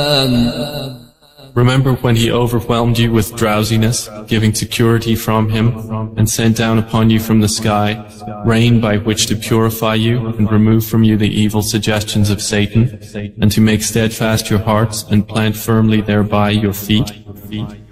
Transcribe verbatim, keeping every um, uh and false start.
Remember when he overwhelmed you with drowsiness, giving security from him, and sent down upon you from the sky rain by which to purify you and remove from you the evil suggestions of Satan, and to make steadfast your hearts and plant firmly thereby your feet?